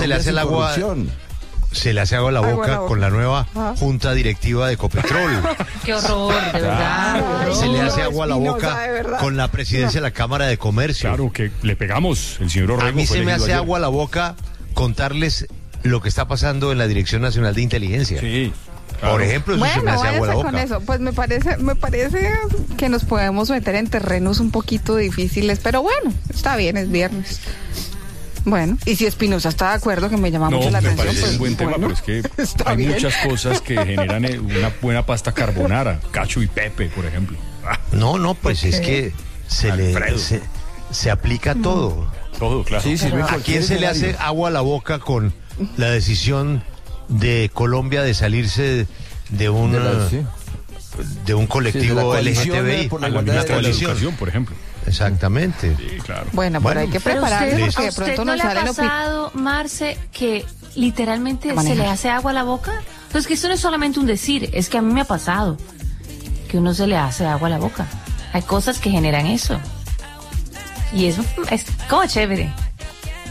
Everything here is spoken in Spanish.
se le hace el agua. Se le hace agua a la boca con la nueva junta directiva de Ecopetrol. Qué horror, de verdad. Se le hace agua a la boca con la presidencia de la Cámara de Comercio. Claro que le pegamos, el señor Orrego. A mí se me hace agua a la boca contarles lo que está pasando en la Dirección Nacional de Inteligencia. Sí. Claro. Por ejemplo, eso se me hace agua a la boca. Con eso. Pues me parece que nos podemos meter en terrenos un poquito difíciles, pero bueno, está bien, es viernes. Bueno, y si Espinosa está de acuerdo, que me llama mucho la atención. Me parece pues, un buen tema, bueno, pero es que hay muchas cosas que generan una buena pasta carbonara, cacho y pepe, por ejemplo. No, pues es que se aplica todo. Todo, claro. Sí, ¿a quién se le hace agua a la boca con la decisión de Colombia de salirse de un colectivo LGTBI? Por la igualdad de la educación, por ejemplo. Exactamente. Sí, claro. Bueno, pero hay que prepararse porque de ¿A usted pronto no nos le ha sale pasado, Marce, que literalmente se le hace agua a la boca? Pues que esto no es solamente un decir, es que a mí me ha pasado que uno se le hace agua a la boca. Hay cosas que generan eso. Y eso es como chévere.